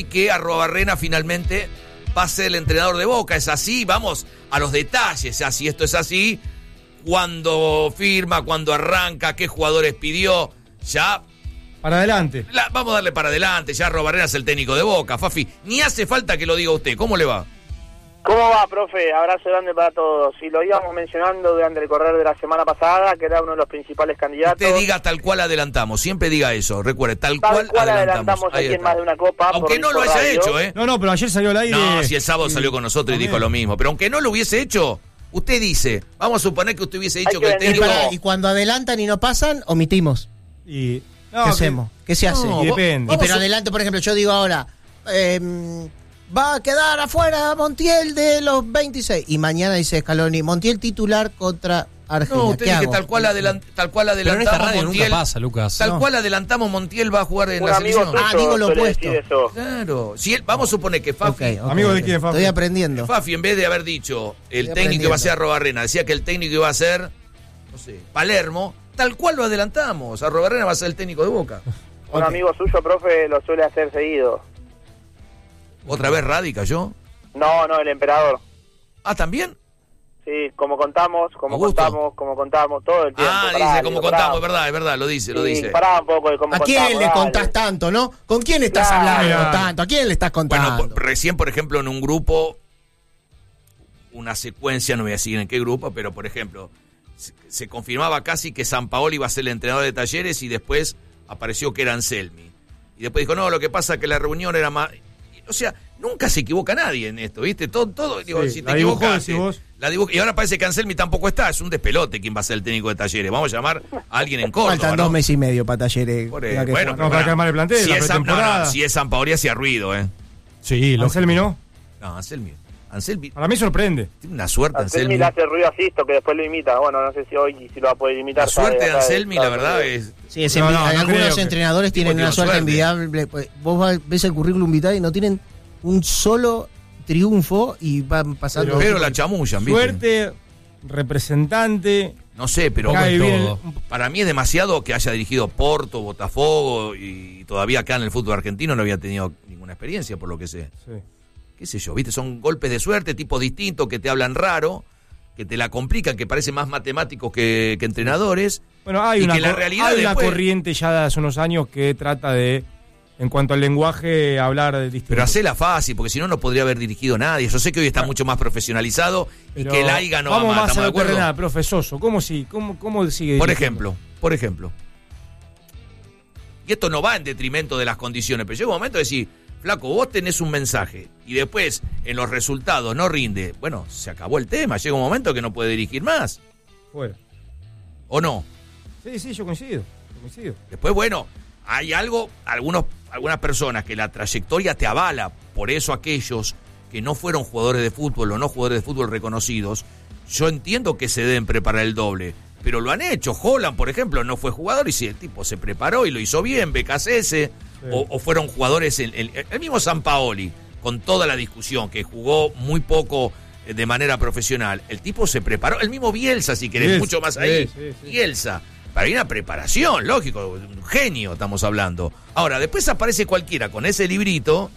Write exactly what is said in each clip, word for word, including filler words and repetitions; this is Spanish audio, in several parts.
que Arruabarrena finalmente va a ser el entrenador de Boca. Es así, vamos a los detalles. Así, esto es así. Cuando firma, cuando arranca, qué jugadores pidió. Ya. Para adelante. La, vamos a darle para adelante. Ya Arruabarrena es el técnico de Boca. Fafi, ni hace falta que lo diga usted. ¿Cómo le va? ¿Cómo va, profe? Abrazo grande para todos. Y lo íbamos mencionando durante el correr de la semana pasada, que era uno de los principales candidatos. Usted diga tal cual adelantamos. Siempre diga eso. Recuerde, tal, tal cual, cual adelantamos. adelantamos aquí en Más de una Copa. Aunque no lo haya radio. hecho, ¿eh? No, no, pero ayer salió al aire. No, si el sábado salió con nosotros También. y dijo lo mismo. Pero aunque no lo hubiese hecho, usted dice, vamos a suponer que usted hubiese dicho Hay que, que el técnico... venderlo. Y cuando adelantan y no pasan, omitimos. Y, No, ¿Qué hacemos? ¿Qué se hace? No, Y depende. Y pero a- adelante, por ejemplo, yo digo ahora, eh, va a quedar afuera Montiel de los veintiséis. Y mañana dice Scaloni, Montiel titular contra Argentina. No, usted ¿Qué dice que hago? tal cual, adelant, tal cual Pero en esta adelantamos radio Montiel. nunca pasa, Lucas. Tal No. cual adelantamos Montiel va a jugar en Un la amigo selección. Ah, suyo digo lo suele opuesto. decir eso. Claro. Si él, vamos a suponer que Fafi, Ok, ok, Amigo de ok. quién, Fafi. Estoy aprendiendo. Fafi, en vez de haber dicho el Estoy técnico iba a ser aprendiendo. Arruabarrena, decía que el técnico iba a ser, no sé, Palermo, tal cual lo adelantamos. Arruabarrena va a ser el técnico de Boca. Un Ok. amigo suyo, profe, lo suele hacer seguido. ¿Otra vez Radica yo? No, no, el emperador. Ah, ¿también? Sí, como contamos, como Augusto. contamos, como contamos, todo el tiempo. Ah, Pará, dice, digo, como pará. contamos, es verdad, es verdad, lo dice, lo Sí, dice. pará un poco de cómo ¿A quién contamos, le dale. contás tanto, no? ¿Con quién estás Claro. hablando Claro. tanto? ¿A quién le estás contando? Bueno, por- recién, por ejemplo, en un grupo, una secuencia, no voy a decir en qué grupo, pero por ejemplo, se, se confirmaba casi que Sampaoli iba a ser el entrenador de Talleres y después apareció que era Anselmi. Y después dijo, no, lo que pasa es que la reunión era más... O sea, nunca se equivoca nadie en esto, ¿viste? Todo, todo digo, Sí, si te la dibujó, equivocas... decís vos. La dibuj- y ahora parece que Anselmi tampoco está, es un despelote quién va a ser el técnico de Talleres. Vamos a llamar a alguien en Córdoba, Faltan ¿no? dos meses y medio para Talleres. Por tenga eso. que Bueno, jugar. pero No, para pará. calmar el plantel, si la es, Sam- no, pretemporada. no, si es Sampaoli hacía ruido, ¿eh? Sí, lo Anselmi no. No, Anselmi. Anselmi Para mí sorprende. tiene una suerte, Anselmi Anselmi. le hace ruido a Sisto, que después lo imita. Bueno, no sé si hoy si lo va a poder imitar. La suerte sabe, de sabe, Anselmi, sabe, la verdad, sabe. es... Sí, es No, envi- no, no hay algunos creo que- entrenadores tipo tienen tiene una suerte, suerte. envidiable. Pues, vos va- ves el currículum vitae y no tienen un solo triunfo y van pasando. Pero la chamullan, ¿viste? Suerte, representante. No sé, pero Cae Poco bien. todo. para mí es demasiado que haya dirigido Porto, Botafogo y todavía acá en el fútbol argentino no había tenido ninguna experiencia, por lo que sé. Sí. Qué sé yo, ¿viste? Son golpes de suerte, tipos distintos que te hablan raro, que te la complican, que parecen más matemáticos que, que entrenadores. Bueno, hay Y una, que la co- realidad hay una después- corriente ya de hace unos años que trata de, en cuanto al lenguaje, hablar de distinto. Pero hacela fácil, porque si no, no podría haber dirigido nadie. Yo sé que hoy está mucho más profesionalizado y Pero que el AIGA no va vamos más, más a ¿estamos de lo acuerdo? terrenal, profe Soso. ¿Cómo, sí? ¿Cómo, cómo sigue Por dirigiendo? ejemplo, por ejemplo. Y esto no va en detrimento de las condiciones, pero llega un momento de decir, flaco, vos tenés un mensaje y después en los resultados no rinde. Bueno, se acabó el tema, llega un momento que no puede dirigir más, Fuera. ¿o no? Sí, sí, yo coincido. Yo coincido. Después, bueno, hay algo, algunos, algunas personas que la trayectoria te avala, por eso aquellos que no fueron jugadores de fútbol o no jugadores de fútbol reconocidos, yo entiendo que se deben preparar el doble, pero lo han hecho. Holland, por ejemplo, no fue jugador y si el tipo se preparó y lo hizo bien, B K C S, Sí. o, o fueron jugadores, en, en- el mismo Sampaoli, con toda la discusión, que jugó muy poco eh, de manera profesional, el tipo se preparó, el mismo Bielsa, si querés, Bielsa, mucho más sí, ahí, sí, sí. Bielsa. Para ir a una preparación, lógico, un genio estamos hablando. Ahora, después aparece cualquiera con ese librito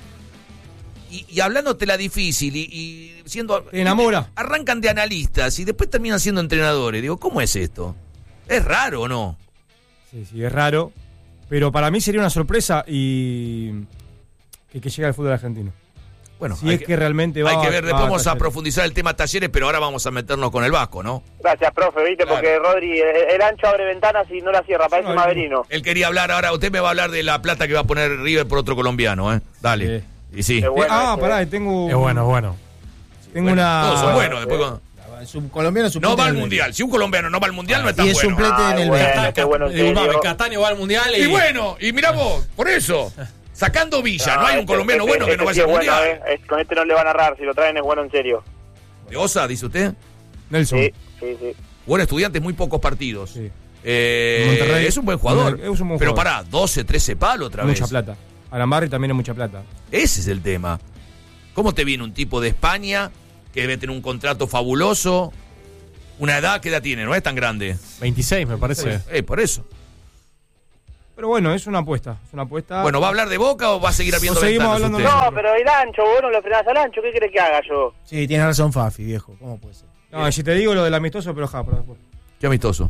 y, y hablándote la difícil y, y siendo... Te enamora. Arrancan de analistas y después terminan siendo entrenadores. Digo, ¿cómo es esto? ¿Es raro o no? Sí, sí, es raro. Pero para mí sería una sorpresa y que, que llegue al fútbol argentino. Bueno, Si hay es que realmente va hay que a- ver, va después a vamos a Talleres. profundizar el tema Talleres, pero ahora vamos a meternos con el Vasco, ¿no? Gracias, profe, viste, Claro. porque Rodri, el, el ancho abre ventanas y no la cierra, parece No, Maverino. Él quería hablar ahora, usted me va a hablar de la plata que va a poner River por otro colombiano, ¿eh? Dale. Sí. Y sí. Qué bueno ah, ese, pará, eh. tengo. Es bueno, es bueno. Tengo Bueno, una. todos son buenos. Después, cuando- Su colombiano no va al mundial. Si un colombiano no va al mundial, no está Y es bueno. suplente en el bueno. B. Cata- qué bueno, en Disculpame, serio. Castaño va al mundial y. Y bueno, y mirá vos, por eso, sacando Villa, no hay un este- colombiano este- bueno que no este vaya sí al es bueno, mundial. eh. Es- Con este no le van a narrar, si lo traen es bueno en serio. ¿De Osa, dice usted? Nelson. Sí, sí, sí. Buen estudiante, muy pocos partidos. Sí. Eh, Monterrey. es un buen jugador. Es un buen pero jugador. pará, doce, trece palos otra vez. Mucha plata. Alambarri también es mucha plata. Ese es el tema. ¿Cómo te viene un tipo de España que debe tener un contrato fabuloso? Una edad, ¿qué edad tiene? No es tan grande. veintiséis, me parece. Eh, por eso. Pero bueno, es una apuesta. Es una apuesta. Bueno, ¿va a hablar de Boca o va a seguir abriendo O seguimos ventanas hablando usted? de- No, pero el ancho, vos no lo frenás al ancho, ¿qué querés que haga yo? Sí, tiene razón Fafi, viejo. ¿Cómo puede ser? No, si te digo lo del amistoso, pero ja, para después. Qué amistoso.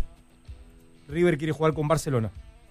River quiere jugar con Barcelona.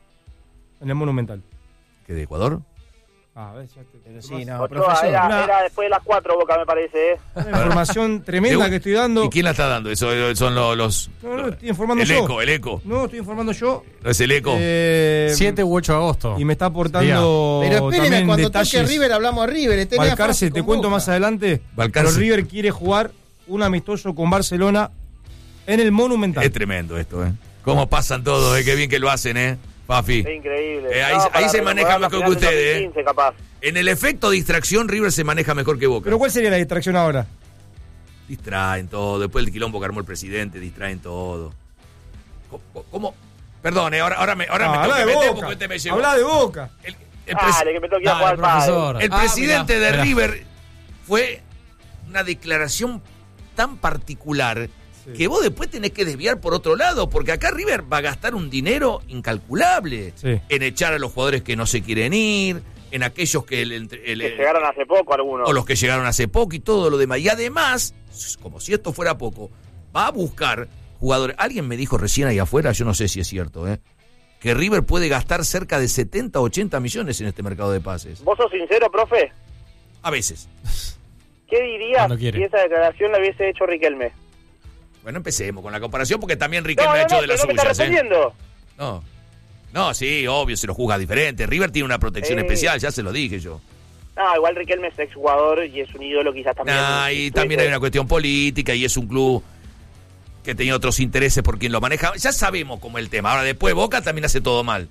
En el Monumental. ¿Qué, de Ecuador? Ah, ves, ya te, Pero te sí, más- no, Ochoa, profesor. era, una- era después de las cuatro Boca, me parece, ¿eh? Una información tremenda que estoy dando. ¿Y quién la está dando? Eso son los... los No, no, estoy informando el yo. eco, el eco. No, estoy informando yo. ¿No es el eco? Eh, siete u ocho de agosto. Y me está aportando Pero esperen, también cuando detalles. toque River hablamos de River. Tenía Valcarce, Fafi te con cuento Boca. más adelante. Valcarce. Pero River quiere jugar un amistoso con Barcelona en el Monumental. Es tremendo esto, ¿eh? Cómo pasan todos, ¿eh? Qué bien que lo hacen, ¿eh? Fafi. Es increíble. Eh, ahí- No, ahí para se maneja recordar la mejor que final del ustedes, dos mil quince, capaz. En el efecto distracción, River se maneja mejor que Boca. Pero ¿cuál sería la distracción ahora? Distraen todo. Después del quilombo que armó el presidente, distraen todo. ¿Cómo? cómo? Perdón, ¿eh? ahora, ahora me, ahora No, me tengo habla que de meter Boca. porque usted me llevó. Habla de Boca. El, el pres- Dale, que me toque ir a Dale, jugar al pádel. profesor. el Ah, presidente mirá, de mirá. River fue una declaración tan particular Sí. que vos después tenés que desviar por otro lado, porque acá River va a gastar un dinero incalculable Sí. en echar a los jugadores que no se quieren ir, en aquellos que... El, el- Que el- llegaron hace poco algunos. o los que llegaron hace poco y todo lo demás. Y además, como si esto fuera poco, va a buscar jugadores. Alguien me dijo recién ahí afuera, yo no sé si es cierto, ¿eh? que River puede gastar cerca de setenta, ochenta millones en este mercado de pases. ¿Vos sos sincero, profe? A veces. ¿Qué dirías Cuando quiere. si esa declaración la hubiese hecho Riquelme? Bueno, empecemos con la comparación porque también Riquelme No, ha no, hecho no, de pero las no me está suyas, ¿eh? respondiendo. No. No, sí, obvio, se lo juzga diferente. River tiene una protección Sí. especial, ya se lo dije yo. No, igual Riquelme es exjugador y es un ídolo quizás también. Nah, y Sí, también sí. hay una cuestión política y es un club que tenía otros intereses por quien lo maneja. Ya sabemos cómo es el tema. Ahora, después Boca también hace todo mal.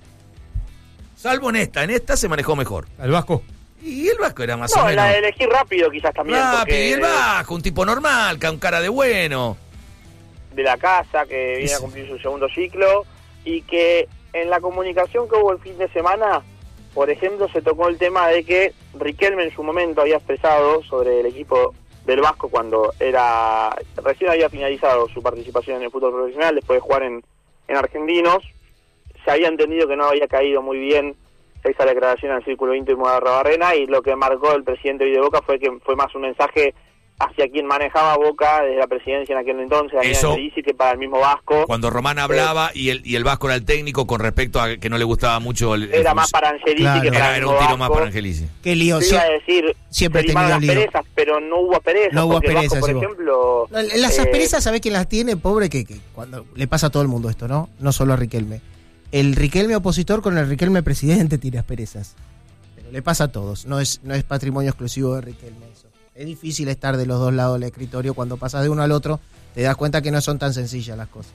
Salvo en esta, en esta se manejó mejor. El Vasco. Y el Vasco era más o No, menos... la de elegir rápido quizás también. Rápido, porque y el Vasco, un tipo normal, con cara de bueno. de la casa, que viene a cumplir su segundo ciclo, y que en la comunicación que hubo el fin de semana, por ejemplo, se tocó el tema de que Riquelme en su momento había expresado sobre el equipo del Vasco cuando era recién había finalizado su participación en el fútbol profesional después de jugar en, en Argentinos. Se había entendido que no había caído muy bien esa declaración al círculo íntimo de Arrobarrena, y lo que marcó el presidente de Boca fue que fue más un mensaje hacia quien manejaba Boca desde la presidencia en aquel entonces, Daniel Eso- Angelici, que para el mismo Vasco Cuando Román hablaba y el, y el Vasco era el técnico con respecto a que no le gustaba mucho el... el era más para Angelici Claro. que para Era, el era mismo un tiro más Vasco. para Angelici. Qué lío. Yo sí. iba a decir, siempre se he limaron tenido las lío. perezas, pero no hubo asperezas. No hubo porque el Vasco, asperezas, por sí, vos. ejemplo... Las eh, asperezas, ¿sabés quién las tiene? Pobre, que, que cuando le pasa a todo el mundo esto, ¿no? No solo a Riquelme. El Riquelme opositor con el Riquelme presidente tiene asperezas. Pero le pasa a todos. No es, no es patrimonio exclusivo de Riquelme eso. Es difícil estar de los dos lados del escritorio. Cuando pasas de uno al otro, te das cuenta que no son tan sencillas las cosas.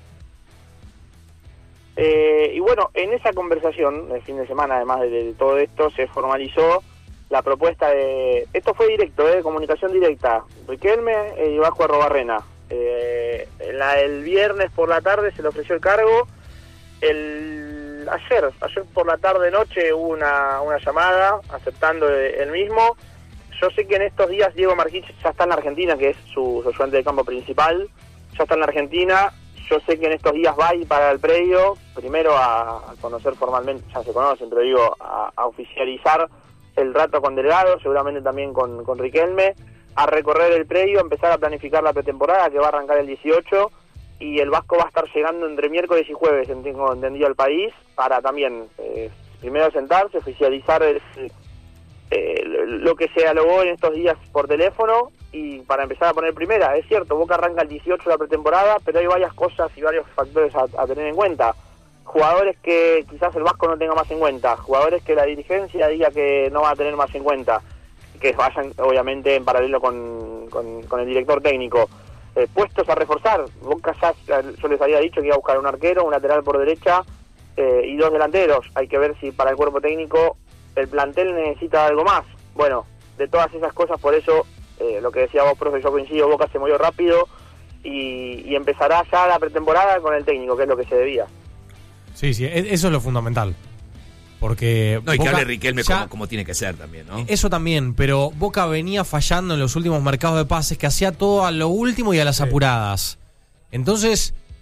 Eh, y bueno, en esa conversación, el fin de semana, además de, de todo esto, se formalizó la propuesta de... Esto fue directo, ¿eh? Comunicación directa. Riquelme y Vasco Arrobarrena. Eh, la, el viernes por la tarde se le ofreció el cargo. El ayer, ayer por la tarde noche hubo una, una llamada aceptando el mismo. Yo sé que en estos días Diego Marquich ya está en la Argentina, que es su, su ayudante de campo principal. Ya está en la Argentina. Yo sé que en estos días va a ir para el predio, primero a, a conocer formalmente, ya se conocen, pero digo, a, a oficializar el rato con Delgado, seguramente también con, con Riquelme, a recorrer el predio, a empezar a planificar la pretemporada que va a arrancar el dieciocho, y el Vasco va a estar llegando entre miércoles y jueves, tengo entendido, al país, para también eh, primero sentarse, oficializar el, eh, lo que se dialogó en estos días por teléfono, y para empezar a poner primera. Es cierto, Boca arranca el dieciocho de la pretemporada, pero hay varias cosas y varios factores a, a tener en cuenta. Jugadores que quizás el Vasco no tenga más en cuenta, jugadores que la dirigencia diga que no va a tener más en cuenta, que vayan obviamente en paralelo con, con, con el director técnico. Eh, puestos a reforzar, Boca ya, yo les había dicho que iba a buscar un arquero, un lateral por derecha eh, y dos delanteros. Hay que ver si para el cuerpo técnico el plantel necesita algo más. Bueno, de todas esas cosas, por eso eh, lo que decía vos, profe, yo coincido, Boca se movió rápido y, y empezará ya la pretemporada con el técnico, que es lo que se debía. Sí, sí, e- eso es lo fundamental. Porque No, y que Boca hable Riquelme ya- como, como tiene que ser también, ¿no? Eso también, pero Boca venía fallando en los últimos mercados de pases, que hacía todo a lo último y a las Sí. apuradas. Entonces,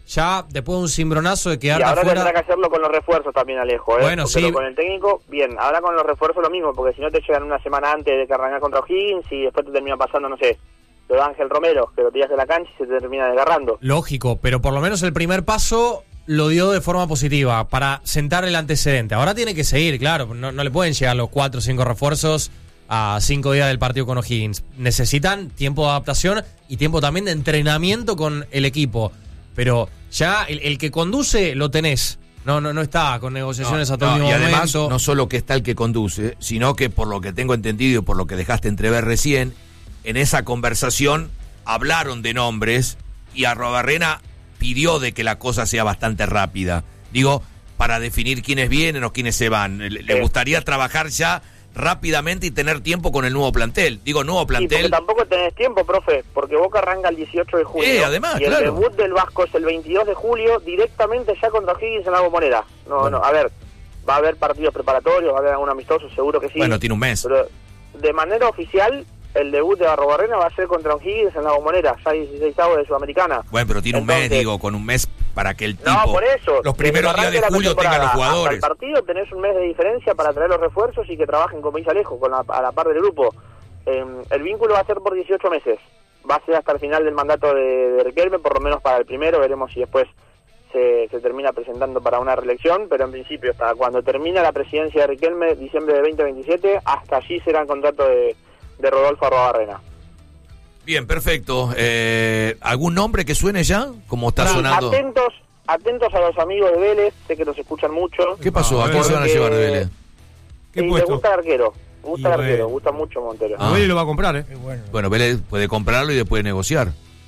ya después de un cimbronazo de Y quedarte ahora afuera. tendrá que hacerlo con los refuerzos también, Alejo. ¿eh? Bueno, Pero sí. con el técnico, bien. Ahora con los refuerzos lo mismo, porque si no te llegan una semana antes de que arrancás contra O'Higgins y después te termina pasando, no sé, lo de Ángel Romero, que lo tiras de la cancha y se te termina desgarrando. Lógico, pero por lo menos el primer paso lo dio de forma positiva para sentar el antecedente. Ahora tiene que seguir, claro, no, no le pueden llegar los cuatro o cinco refuerzos a cinco días del partido con O'Higgins. Necesitan tiempo de adaptación y tiempo también de entrenamiento con el equipo. Pero ya el, el que conduce lo tenés. No, no, no está con negociaciones No, a todo no, el y mismo además, momento. no solo que está el que conduce, sino que por lo que tengo entendido y por lo que dejaste entrever recién, en esa conversación hablaron de nombres y Arruabarrena pidió de que la cosa sea bastante rápida. Digo, para definir quiénes vienen o quiénes se van. Le, le Sí. gustaría trabajar ya rápidamente y tener tiempo con el nuevo plantel. Digo, nuevo Sí, porque plantel. tampoco tenés tiempo, profe, porque Boca arranca el dieciocho de julio. Eh, además, y el claro. debut del Vasco es el veintidós de julio, directamente ya contra O'Higgins en la Bombonera. No, Bueno. no, a ver, va a haber partidos preparatorios, va a haber algún amistoso, seguro que sí. Bueno, tiene un mes. Pero de manera oficial, el debut de Arruabarrena va a ser contra O'Higgins en la Bombonera, ya dieciseisavo de Sudamericana. Bueno, pero tiene un mes, Entonces- digo, con un mes para que el tipo, No, por eso. los desde primeros el días arranque de la julio tenga los pretemporada jugadores. hasta el partido tenés un mes de diferencia para traer los refuerzos y que trabajen con Luis Alejo, con la, a la par del grupo. Eh, el vínculo va a ser por dieciocho meses. Va a ser hasta el final del mandato de, de Riquelme, por lo menos para el primero. Veremos si después se, se termina presentando para una reelección, pero en principio hasta cuando termina la presidencia de Riquelme, diciembre de veinte veintisiete, hasta allí será el contrato de, de Rodolfo Arruabarrena. Bien, perfecto. Eh, ¿Algún nombre que suene ya? Como está sonando. Atentos, atentos a los amigos de Vélez, sé que los escuchan mucho. ¿Qué pasó? Ah, ¿A quién se van a porque- llevar de Vélez? ¿Qué Y le puesto? gusta el arquero, gusta Y el arquero, bueno. gusta mucho Montero. Ah. Vélez lo va a comprar, ¿eh? Bueno, Vélez puede comprarlo y después negociar.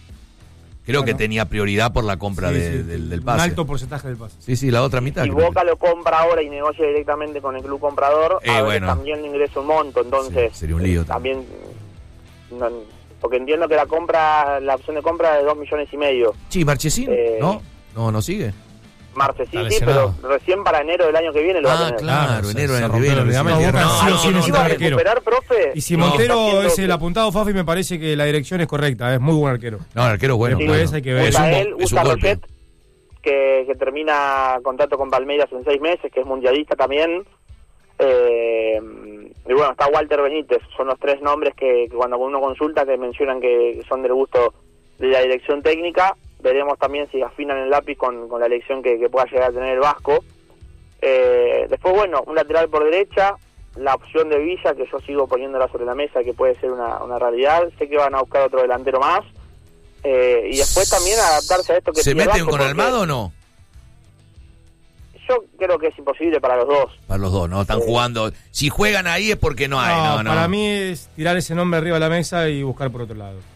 Creo que Bueno. tenía prioridad por la compra Sí, de- sí. del, del Un pase. alto porcentaje del pase. Sí, sí, la otra mitad. Si creo Boca que- lo compra ahora y negocia directamente con el club comprador, Eh, a ver, bueno. también le ingresa un monto, entonces Sí, sería un lío eh, también, no, porque entiendo que la compra, la opción de compra es de dos millones y medio. Sí, Marchesín, Eh, ¿no? No, no sigue. Marce sí, Está sí, pero lesionado. recién para enero del año que viene lo va a Ah, tener. claro, Claro, enero se- del se año que rompió viene. el recién ligamento. tiene- Boca No, sí o no, sí no, ¿Iba necesita a arquero. recuperar, profe? Y si No. Montero Está haciendo es el que- apuntado, Fafi, me parece que la dirección es correcta. Es muy buen arquero. No, el arquero es bueno. Después claro. hay que ver. Es un, Gusta bo- él, es un gusta golpe. Rochet, que, que termina contrato con Palmeiras en seis meses, que es mundialista también. Eh, y bueno, está Walter Benítez. Son los tres nombres que, que cuando uno consulta te mencionan que son del gusto de la dirección técnica. Veremos también si afinan el lápiz con, con la elección que, que pueda llegar a tener el Vasco. Eh, después, bueno, un lateral por derecha, la opción de Villa, que yo sigo poniéndola sobre la mesa, que puede ser una, una realidad. Sé que van a buscar otro delantero más. Eh, y después también adaptarse a esto que ¿Se pide el meten Vasco, con porque Almada o no? Yo creo que es imposible para los dos. Para los dos, ¿no? Están Eh. jugando. Si juegan ahí es porque no hay, no, no. Para mí es tirar ese nombre arriba de la mesa y buscar por otro lado.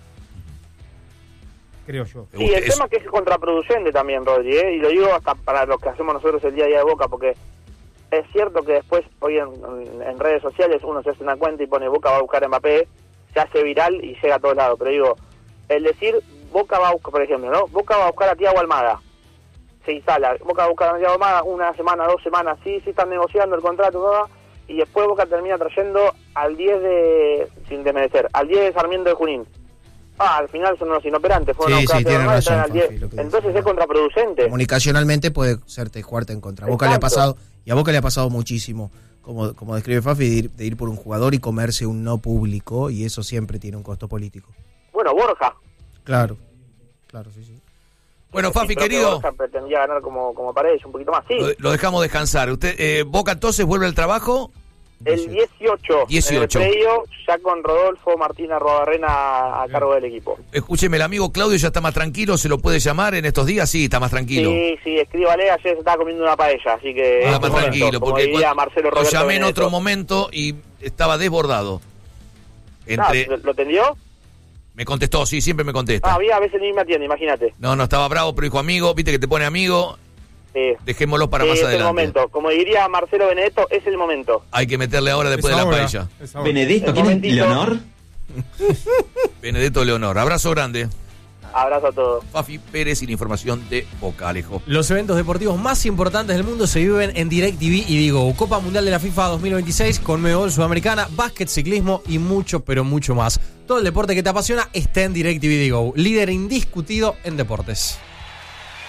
Creo yo. Sí, el tema es que es contraproducente también, Rodri, ¿eh? Y lo digo hasta para los que hacemos nosotros el día a día de Boca, porque es cierto que después, hoy en, en redes sociales, uno se hace una cuenta y pone Boca va a buscar a Mbappé, se hace viral y llega a todos lados. Pero digo, el decir Boca va a buscar, por ejemplo, ¿no? Boca va a buscar a Thiago Almada. Se instala, Boca va a buscar a Thiago Almada una semana, dos semanas, sí, sí están negociando el contrato, todo, y después Boca termina trayendo al diez de, sin desmerecer, al diez de Sarmiento de Junín. Ah, al final son unos inoperantes, fueron Sí, a buscar sí, a Thiago tiene Almada y razón, traen al diez. Fafi, lo que dice. Entonces es contraproducente. Comunicacionalmente puede serte jugarte en contra. A Boca le ha Exacto. pasado, y a Boca le ha pasado muchísimo, como, como describe Fafi, de ir, de ir por un jugador y comerse un no público, y eso siempre tiene un costo político. Bueno, Borja. Claro, claro, sí, sí. Bueno, Fafi, Sí, creo que querido, Borja pretendía ganar como, como Paredes, un poquito más. Sí, lo, lo dejamos descansar. Usted, eh, Boca entonces vuelve al trabajo. el dieciocho, dieciocho. en el predio, ya con Rodolfo Martín Arruabarrena a, a cargo del equipo. Escúcheme, el amigo Claudio ya está más tranquilo, ¿se lo puede llamar en estos días? Sí, está más tranquilo. Sí, sí, escríbale, ayer se estaba comiendo una paella, así que... Está es más el momento, tranquilo, como porque diría cuando- Marcelo lo Roberto llamé en Benedetto. otro momento y estaba desbordado. Entre, Ah, ¿lo, lo tendió? me contestó, sí, siempre me contesta. Ah, bien, a veces ni me atiende, imagínate. No, no, estaba bravo, pero dijo amigo, viste que te pone amigo, Sí, dejémoslo para sí, más es adelante. el momento. Como diría Marcelo Benedetto, es el momento. Hay que meterle ahora después Es de la ahora, paella. es ahora. Benedicto, El ¿quién es momentito. Leonor? Benedetto Leonor, abrazo grande. Abrazo a todos. Fafi Pérez y la información de Boca, Alejo. Los eventos deportivos más importantes del mundo se viven en DirecTV y Digo. Copa Mundial de la FIFA dos mil veintiséis, Conmebol Sudamericana, básquet, ciclismo y mucho, pero mucho más. Todo el deporte que te apasiona está en DirecTV Digo, líder indiscutido en deportes.